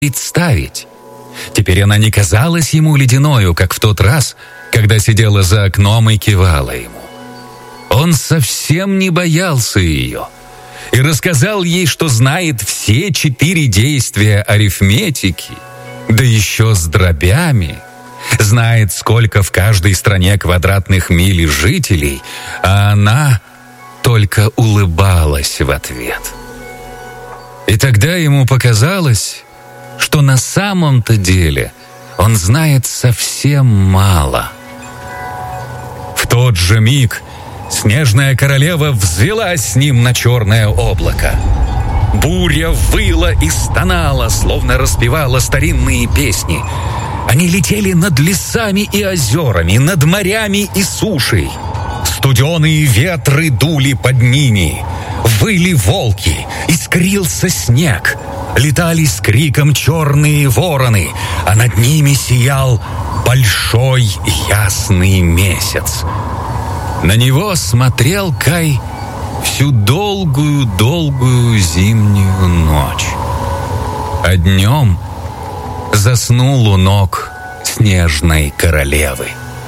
представить. Теперь она не казалась ему ледяною, как в тот раз, когда сидела за окном и кивала ему. Он совсем не боялся ее и рассказал ей, что знает все 4 действия арифметики, да еще с дробями, знает, сколько в каждой стране квадратных миль жителей, а она только улыбалась в ответ. И тогда ему показалось, что на самом-то деле он знает совсем мало. В тот же миг снежная королева взвелась с ним на черное облако. Буря выла и стонала, словно распевала старинные песни. Они летели над лесами и озерами, над морями и сушей. Студеные ветры дули под ними. Выли волки, искрился снег. Летали с криком черные вороны, а над ними сиял большой ясный месяц. На него смотрел Кай всю долгую-долгую зимнюю ночь. А днем заснул у ног снежной королевы.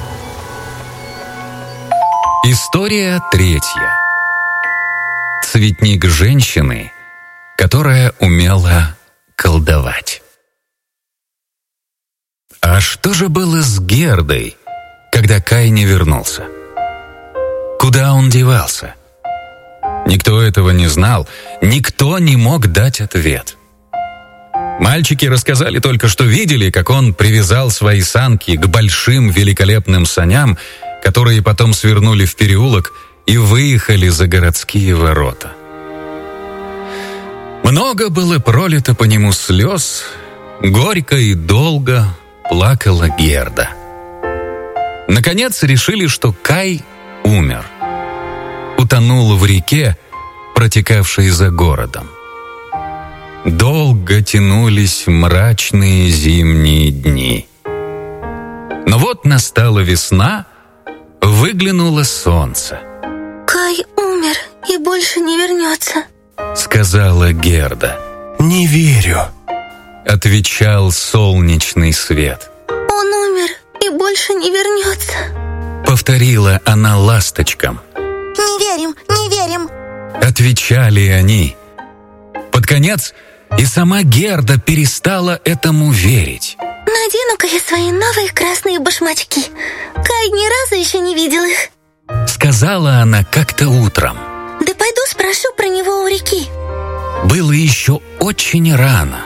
История 3. Цветник женщины, которая умела колдовать. А что же было с Гердой, когда Кай не вернулся? Куда он девался? Никто этого не знал, никто не мог дать ответ. Мальчики рассказали только, что видели, как он привязал свои санки к большим великолепным саням, которые потом свернули в переулок и выехали за городские ворота. Много было пролито по нему слез, горько и долго плакала Герда. Наконец решили, что Кай умер. Утонул в реке, протекавшей за городом. Долго тянулись мрачные зимние дни. Но вот настала весна, выглянуло солнце. «Кай умер и больше не вернется», — сказала Герда. «Не верю», — отвечал солнечный свет. «Он умер и больше не вернется», — повторила она ласточкам. «Не верим, не верим», — отвечали они. Под конец и сама Герда перестала этому верить. «Надену-ка я свои новые красные башмачки. Кай ни разу еще не видел их», — сказала она как-то утром. «Да пойду спрошу про него у реки». Было еще очень рано.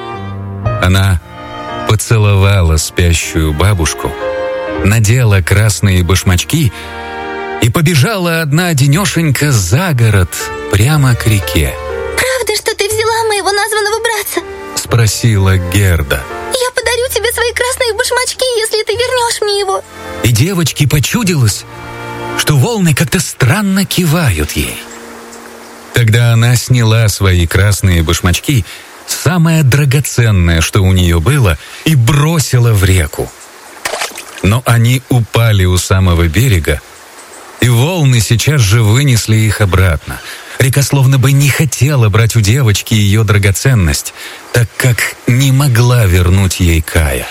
Она поцеловала спящую бабушку, надела красные башмачки и побежала одна-одинешенька за город, прямо к реке. «Правда, что ты взяла моего названного братца?» — спросила Герда. «Я подарю тебе свои красные башмачки, если ты вернешь мне его». И девочке почудилось, что волны как-то странно кивают ей. Тогда она сняла свои красные башмачки, самое драгоценное, что у нее было, и бросила в реку. Но они упали у самого берега, и волны сейчас же вынесли их обратно. Река словно бы не хотела брать у девочки ее драгоценность, так как не могла вернуть ей Кая.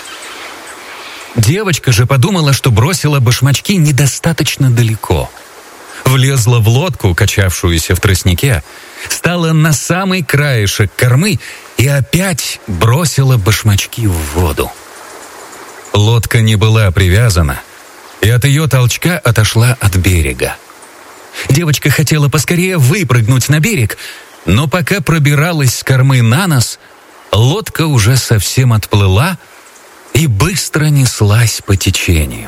Девочка же подумала, что бросила башмачки недостаточно далеко. Влезла в лодку, качавшуюся в тростнике, стала на самый краешек кормы и опять бросила башмачки в воду. Лодка не была привязана, и от ее толчка отошла от берега. Девочка хотела поскорее выпрыгнуть на берег, но пока пробиралась с кормы на нос, лодка уже совсем отплыла и быстро неслась по течению.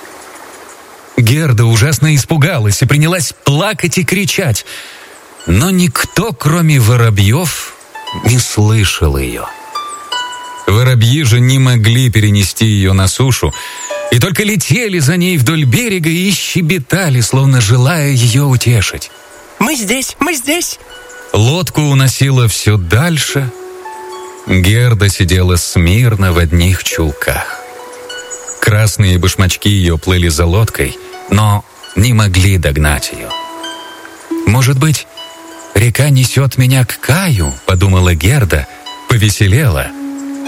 Герда ужасно испугалась и принялась плакать и кричать, но никто, кроме воробьев, не слышал ее. Воробьи же не могли перенести ее на сушу, и только летели за ней вдоль берега и щебетали, словно желая ее утешить. «Мы здесь, мы здесь!» Лодку уносило все дальше. Герда сидела смирно в одних чулках. Красные башмачки ее плыли за лодкой, но не могли догнать ее. «Может быть, река несет меня к Каю?» — подумала Герда, повеселела